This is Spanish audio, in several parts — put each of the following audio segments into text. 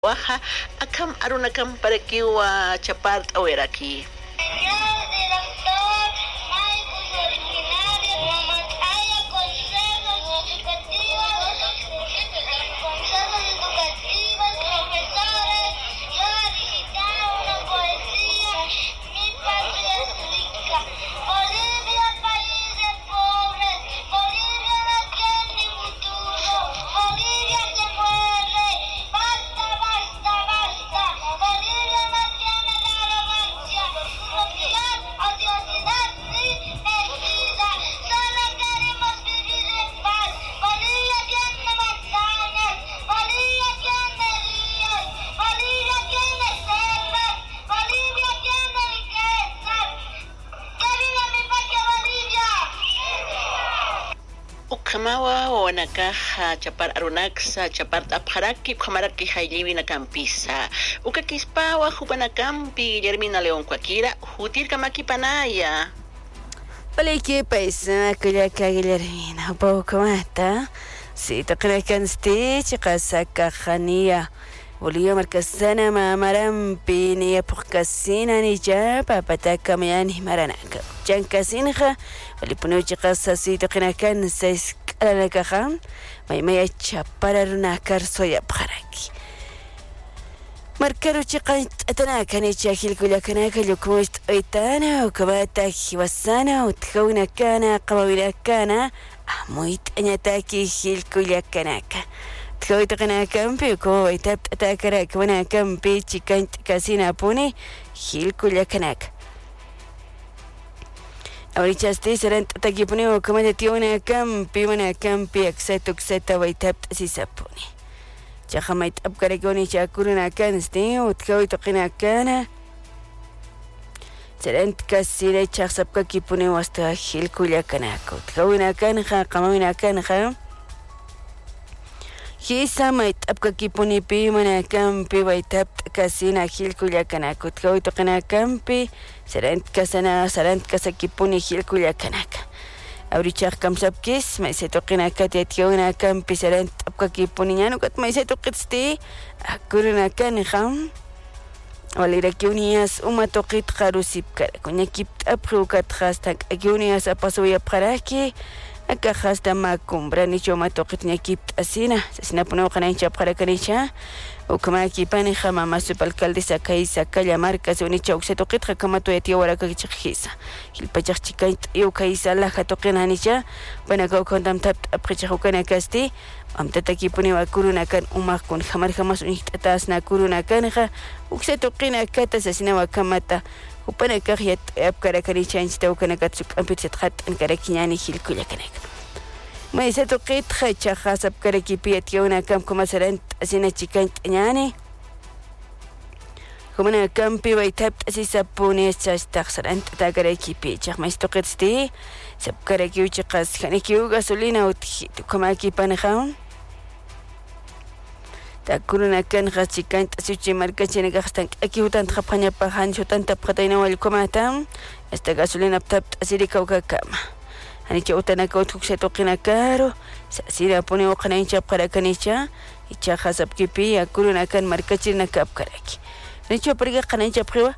Waha, akam arunakam para kiwa chapart awiraki. Señor director, maestros originarios, Mamataya, consejos educativos, profesores, yo he recitado una poesía, mi patria es rica. Bolivia, país de pobres, Bolivia no tiene futuro, Bolivia se muere, basta, basta, basta, Bolivia no tiene relevancia, social, odiosidad, sí, mentira, solo queremos vivir en paz, Bolivia tiene montañas, Bolivia tiene ríos, Bolivia tiene selvas, Bolivia tiene riquezas, ¡que viva mi patria Bolivia! Ukamawa o nakaha chapar arunaksa chapar apharaki kamaraki hailiwi na kampisa. Ukakispawa hupanakampi Yermina León Cuaquira, Jutir Kamaki Panaya. Hola, ¿qué pasa? Kuyaka Guillermina, poco mata. Si te crees que anstich, casaka jania. Bolío marcasana mamarampi ni apocasina ni ya papataka miani maranaka. Jankasinja, Olipunuchi casa si te crees que anstich a la cajan. May chapara una carsoya paraki. Marcaro chiqan atanaka ni chakil kulakanaka lukumist oitana o kabata hiwasana o tkauna kana qawina kana amuit anyataki hil kulakanaka tkawita kana kampi ko itap atakara kana kampi chikan kasina puni hil kulakanaka ahorita estoy serán takipuni o kamata tiona kampi aksetu waitap sisapuni Chahamait abkaragoni chakuruna kanste utkawi tokina kana serent kasire chasapka kipune wasta hilkulia kanako utkawina kanja qamawina kanja hisamait abka kipuni pi mana kampi waitap kasina hilkulia kanako utkawi tokina kampi serent kasakipuni hilkulia kanaka Ahorita kamsapkis, me se toquen acá te ationa campi serán tapka kipuniñano kat me se toqitsti akuruna kanjam Valera que unías uma toqit jarusip kara kunya kip aprukat hastak akiunias apasuya paraki acá hasta macumbra ni choma toqit nya kip asina sina puno kana chap para kanicha o kama kipani jama masup alcaldesa kaisa kalla marca se unicha ukse toqit kama to etia wara ka chkhisa il pachak chikait eu kaisa la khatoqin hanicha bana ka kondam tap apkhich kana kasti am tataki puni wa kuruna kan umak kun khamar khamas unitas na kuruna kan kha ukse toqina kata sina wa kamata upana ka yat apkara kanicha insta kana katsuk ampit khat an kara kinyani hil kula kana ما يساتو قيت خيتشا خاصة بكركي بيت يونا كم كما سرنت أسينا تشيكانت نياني كمنا كم بي ويتابت أسيسا بوني سرنت تاكركي بيت شاخ ما يستوقيت ستي سبكركي وشيقاس خانيكي وغاسولينا وتخيتو كما كي بانخاون تاكورونا كان خاصيكانت أسيوشي ماركاتشي نغاستانك أكي هوتان تخبخانيا باخان شوتان تبخطينا والكوماتام استا غاسولينا بتابت أسيريكا وكاكاما Anicha utanaka utkukse toqina karo sasira pone oqanaincha qarakanicha icha hasabkipi akuruna kan markachina kapkaraki nicho priga qanaincha priwa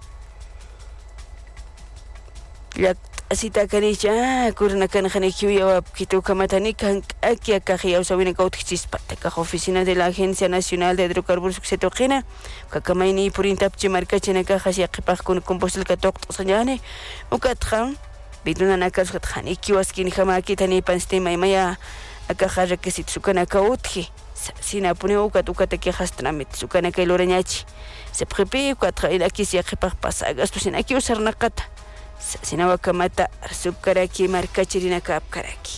yak asita kanicha akuruna kan khanikiya wa kitu kamatani kan akia kakhia usawina kautkchispa taka oficina de la Agencia Nacional de Hidrocarburos se toqina kakamaini purintapchi markachina ka hasia qipaq kun compostil ka toq tsanyane ukatkham Biduna nakas khatkhani kiwaskini khamaki tani panstima maya akakhara que sit sukana kautki sina puni ukat ukataki khastramit sukana kay loreñachi se prepi kwatra ila kisi yakipaq pasagas tu sina ki usar naqata sina wakamata sukaraki markachirina kapkaraki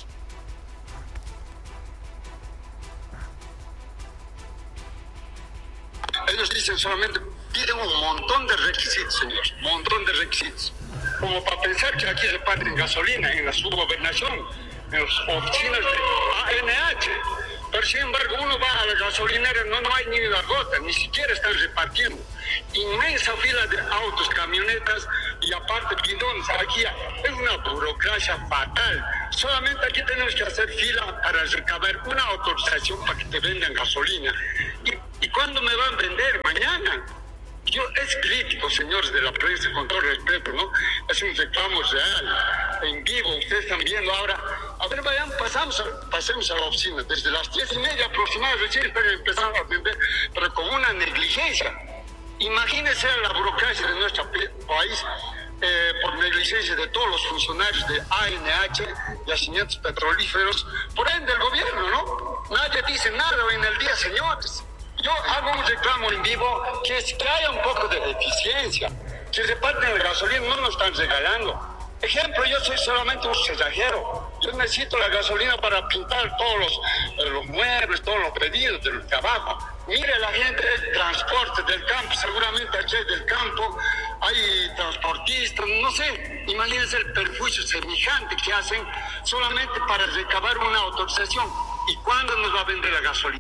Ellos dicen solamente piden un montón de requisitos, señor, montón de requisitos. Como para pensar que aquí reparten gasolina en la subgobernación, en las oficinas de ANH. Pero sin embargo, uno va a la gasolinera, no hay ni una gota, ni siquiera están repartiendo. Inmensa fila de autos, camionetas y aparte bidones. Aquí es una burocracia fatal. Solamente aquí tenemos que hacer fila para recabar una autorización para que te vendan gasolina. Y cuándo me van a vender? Mañana. Es crítico, señores de la prensa, con todo respeto, ¿no? Es un reclamo real, en vivo, ustedes están viendo ahora. A ver, vayan, pasemos a la oficina. Desde las 10:30 aproximadamente recién están empezando a vender, pero con una negligencia. Imagínense la burocracia de nuestro país, por negligencia de todos los funcionarios de ANH, yacimientos petrolíferos, por ende el gobierno, ¿no? Nadie dice nada hoy en el día, señores. Yo hago un reclamo en vivo que haya un poco de eficiencia, que reparten la gasolina, no nos están regalando. Ejemplo, yo soy solamente un cerrajero. Yo necesito la gasolina para pintar todos los muebles, todos los pedidos del trabajo. Mire, la gente es transporte del campo, seguramente aquí del campo hay transportistas, no sé. Imagínense el perjuicio semejante que hacen solamente para recabar una autorización. ¿Y cuándo nos va a vender la gasolina?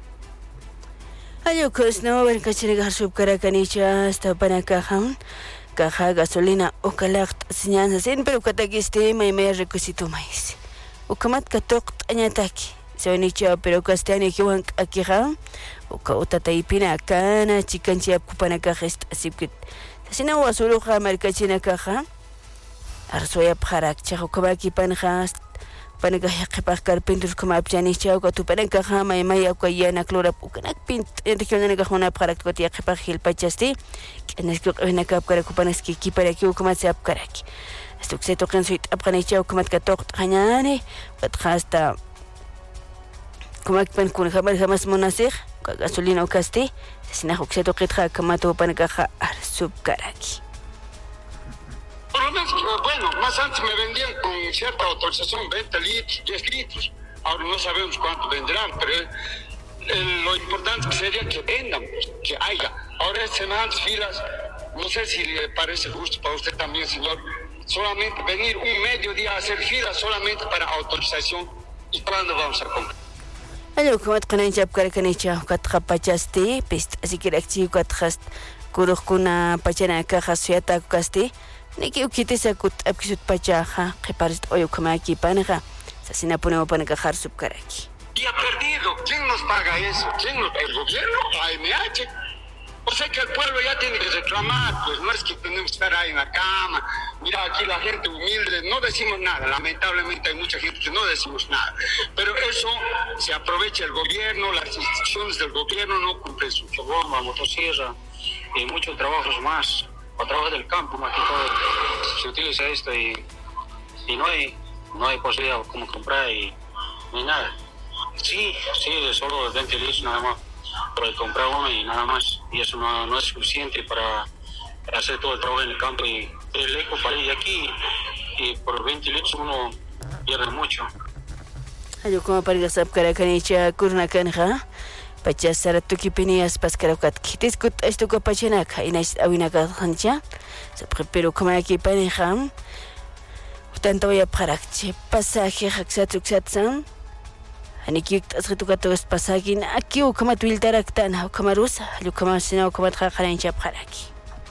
Ayucos no ver kachiriga subkarakanicha hasta para caja gasolina o calagt señanza sin pero katakiste mai me requisito mais ukamat katok añataki sonicha pero castaña kiwan akija o kautata ipina kana chikanchi apupana kajest asipkit sina wasuluja markachina caja arsoya pharak chajo kabaki panjas panega haqipaq carpintur como apchanicha o tu panega jama maya koyana clora pukanak pint regional gahona pharak ko tia haqipaq hilpachasti kenesko qena kap kara kupanaski ki para ki kuma se apkaraki esto que se toquen suit apganicha o kuma katok hañane pathasta como pan kun jamás monasir gasolina o casti sina hok se toqitha kama to panega subkaraki. Por lo menos, bueno, más antes me vendían con cierta autorización 20 litros, 10 litros. Ahora no sabemos cuánto vendrán, pero lo importante sería que vendan, que haya. Ahora semanales filas, no sé si le parece justo para usted también, señor, solamente venir un mediodía a hacer filas solamente para autorización. ¿Y cuándo vamos a comprar? Algo como te conecta a Caracanicha, Catrapachaste, pist, así que aquí Catrast, Curujuna, Pachana, Caja, Sueta, Casti. Niki ukiti sakut apkisut pachaja, que parece hoy como aquí paneja, sasina ponemos para encajar subkaraki. Y ha perdido. ¿Quién nos paga eso? ¿Quién nos paga? ¿El gobierno? ANH. O sea que el pueblo ya tiene que reclamar, pues no es que tenemos que estar ahí en la cama. Mira, aquí la gente humilde, no decimos nada. Lamentablemente hay mucha gente que no decimos nada. Pero eso se aprovecha el gobierno, las instituciones del gobierno no cumplen su bomba, motosierra y muchos trabajos más. O trabajo del campo, más que todo, se utiliza esto y no hay posibilidad como comprar y ni nada. Sí, solo 20 litros nada más, pero comprar uno y nada más. Y eso no es suficiente para hacer todo el trabajo en el campo y es lejos para ir aquí y por 20 litros uno pierde mucho. Ayo como para gastar Caracanicha, Curnacanja. Pachasara tuki pinias paskarakat kitis kut esto ko pachanak inas awinaka khancha se preparo como aquí panejam tanto voy a parakche pasaje haksatruksatsan aniki asritukatos pasagin aquí o como tuiltaraktan o como rusa lo como sino como khancha paraki.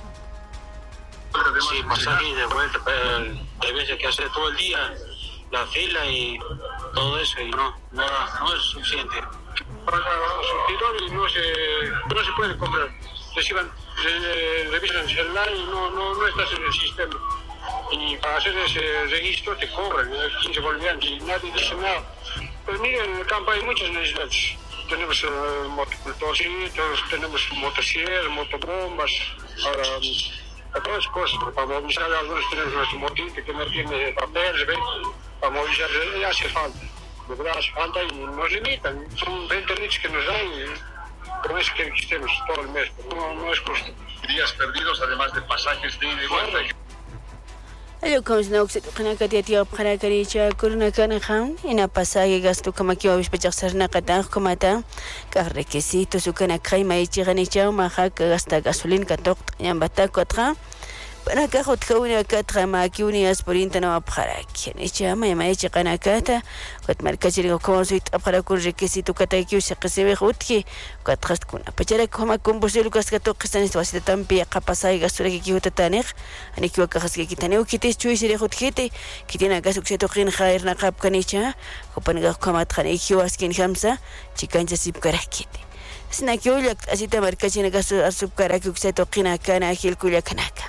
Sí, pasaje de vuelta, pero hay veces que hacer todo el día la fila y todo eso y no es suficiente. Para los surtidores no se puede comprar. Revisan el celular y no estás en el sistema. Y para hacer ese registro te cobran 15 bolivianos y nadie dice nada. Pero mira, en el campo hay muchas necesidades. Tenemos motocultorcitos, tenemos motosierras, motobombas, para otras cosas. Para movilizar algunos tenemos nuestro motito que no tiene papeles, ¿ves? Para movilizar ya hace falta. De verdad hace falta y nos limitan. Son 20 litros que nos dan y con eso que estemos todo el mes. No es justo. Días perdidos, además de pasajes de ida y vuelta. Algo como si no se toquen a tío para caricha corona canajam y na pasaje gasto como aquí vamos a pechar na catán como ta que requisito su cana crema y chiganicha maja que gasta gasolina que toc en bata contra para que hot kauna katra ma ki unias por intano para que ni chama y mai chana kata que marca chirigo como si para con requisito que ta ki se que se ve hotki que trast kuna pechara como combustible que se toca están esto así tan pia capasa y gastura que ki taner ani ki que has que kitane que te chui se hotkete que tiene gas que se toquen khair na kap kanicha ko panga como trane ki was kin khamsa chikancha sip karakite Snakiuyak asita markachinaka subkaraki ukseto qinakana hilkullakanaka.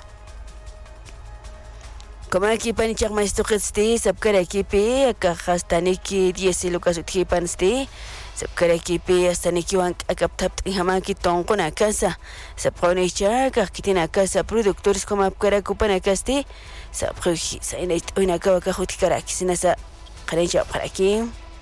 Komaki panichak maistuqitsti sabkarakipi akahastaniki 10 lucas uthipansti sabkarakipi astanikiwan akaptapt hamaki tonqona casa sabqonicha kakitina casa productores como apkarakupanakasti sabqi sainait oinaka kahutikaraaki sinasa qarincha paraki.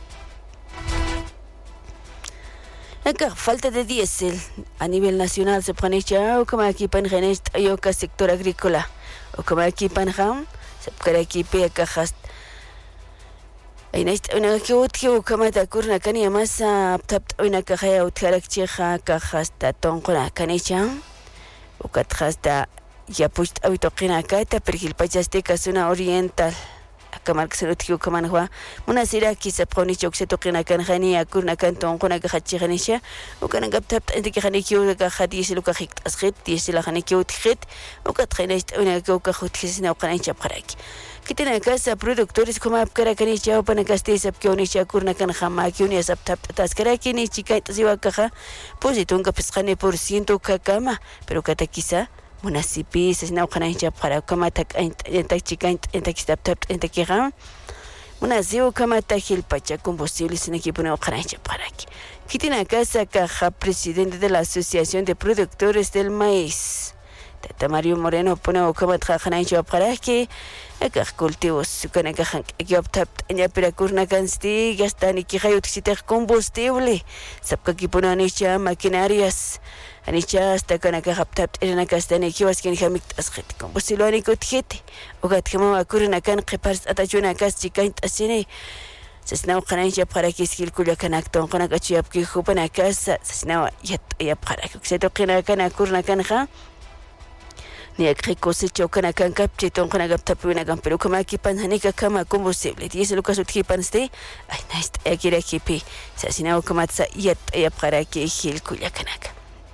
Acá falta de diésel a nivel nacional se panicha o como aquí panjanest ayoka sector agrícola o como aquí panjam se para aquí pe cajas ay nest una que o como ta kurna kani masa tap una caja o tkarakchiha cajas ta tonqona kanicha o katrasta ya puest awitoqina kata pergil pachaste kasuna oriental kamar kserutiu kamanwa munasira kisa proni chokseto qina kan khani akurna kan tonqona ka khachiganisha o kan gaptat entiki khani kiu ka khadi silu ka khikt askhit tisila khani kiu tkhit o ka tkhinaist una ka khuthisna o qana chapqaraki kitina casa productores como apkara kani chao pana kasti sab kiuni chakurna kan khama kiuni sab tap taskaraki ni chikait siwa kaha positun ka pisqani por ciento ka kama pero kata kisa munasipi sesna uqana chapqara kama tak entak chikaint entak stap entak ram munasiu kama takil pacha combustible sin equipo no uqana chapqaraki kitina casa caja presidente de la asociación de productores del maíz Tata Mario Moreno pone kama trajana chapqaraki akak cultivos sukana kahan equioptap enya perakurna kansti gastani ki hayut siter combustible sabka kipunani cha maquinarias Anicha hasta con acá haptapt era castane que was que hamik askhit combustible ani kuthiti ugat kama akurna kan qipars atachuna kas chikaint asine sesna qanancha para que skill kulla kanak ton qana kachiap ki khupana kas sesna yat ya para que se toqina kan akurna kan kha ni akriko se chokana kan kapchi ton qana gaptapuna kan pero kama ki panhanika kama combustible dice lucas uthipanste ay naist akira kipi sesna kama tsa yat ya para que hil kulla kanak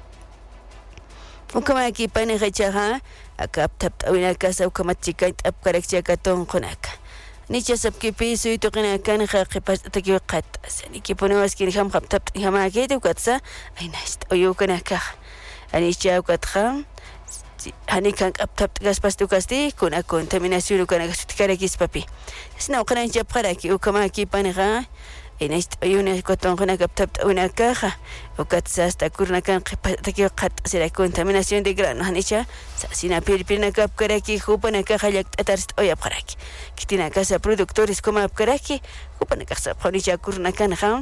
Ukama aquí pane rechaha akap tap awina casa ukama chikait ap karakcha katon konaka nicha sabki piso ito kana kan khaqipas taki qat asani ki pone waskini kham khap tap hama ke de katsa ay nast oyo kana ka anicha ukatkham hani kan ap tap gaspas tu kasti kuna contaminación ukana karakis papi sna ukana chap karaki ukama aquí pane ga Inest ayuna koton kana kaptap una caja o katsa hasta kurna kan qipataki qat sira contaminación de grano hanicha sina pirpirna kap karaki hupana caja yak atarst oya qaraki kitina casa productores como ap karaki hupana casa qonicha kurna kan kham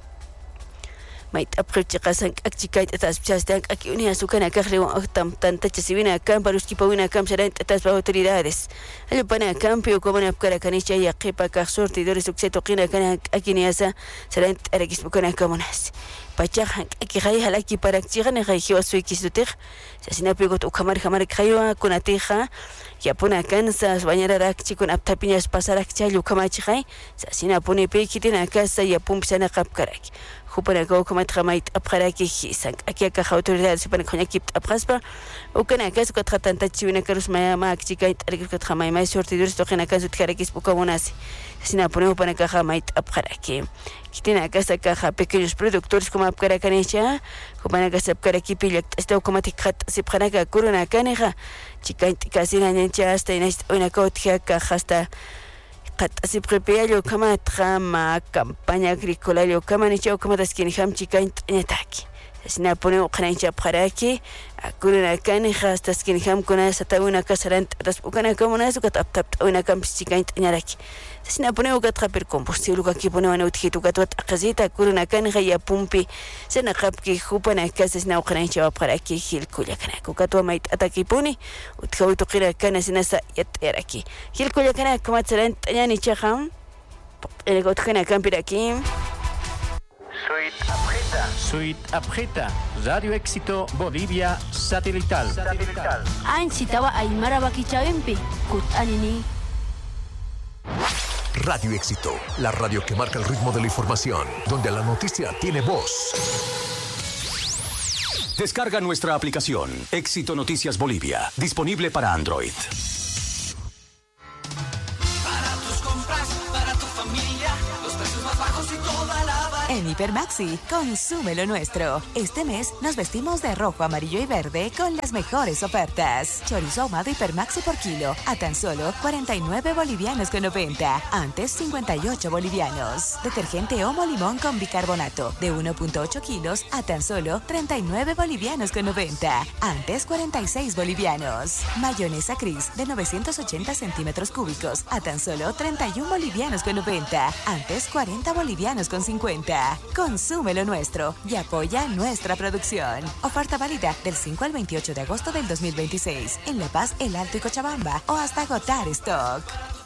mait apqchi qasan akchikait atas chastan aki unia sukana kahre tam tanta chesibina kan paruski pawina kam serán atas autoridades ayo pana campio como ap karakanicha yaqipa ka sortidores sukseto qina kana akiniasa serán arakis bukana kamonas pachaq aki khay halaki para chiqane khay hiwasui kisutir sasina pigot ukamar khamar khaywa kunatija yapuna kansa bañara rakchi kun aptapiñas pasarak chayu kamachi khay sasina puni pekitina casa yapum sana qap karaki Kupana go como tramait apkaraki hisan aquí acá autoridades se pone coña kip apraspa o kana caso que tratanta chivina carus maya ma chica que tramai mai sortidores to kana caso tkarakis bukamonasi sina pone para caja mait apkaraki kitina casa caja pequeños productores como apkarakanicha kupana casa apkaraki pilak está como tikhat se pranaka corona kaneja chica casi na ncha hasta en una cotia caja hasta qat así preparo kama trama campaña agrícola yo kama ni chao kama daskin ham chikaint netaki sina pone qancha paraki akuruna kan hasta skin ham kuna sata una kasarant das ukana kama nasu kat tap una kam chikaint nyaraki sina pone ukat khaper combustible ka ki pone wana uthitu kat wat qazita kuruna kan khaya pumpi sina qabki khupana kasasna qancha paraki hil kulla kana kukat wa mait ataki puni utkawtu qira kana sina sa yateraki hil kulla kana kama tsalant yani chaqam ele got kana kan piraki Suite Aprieta, Radio Éxito Bolivia Satelital. Ancitawa Aymara Bakichaempi, Kut Anini. Radio Éxito, la radio que marca el ritmo de la información, donde la noticia tiene voz. Descarga nuestra aplicación, Éxito Noticias Bolivia, disponible para Android. En Hipermaxi, consume lo nuestro. Este mes nos vestimos de rojo, amarillo y verde con las mejores ofertas. Chorizo ahumado Hipermaxi por kilo a tan solo 49 bolivianos con 90. Antes 58 bolivianos. Detergente Omo Limón con bicarbonato de 1.8 kilos a tan solo 39 bolivianos con 90. Antes 46 bolivianos. Mayonesa Cris de 980 centímetros cúbicos a tan solo 31 bolivianos con 90. Antes 40 bolivianos con 50. Consume lo nuestro y apoya nuestra producción. Oferta válida del 5 al 28 de agosto del 2026 en La Paz, El Alto y Cochabamba o hasta agotar stock.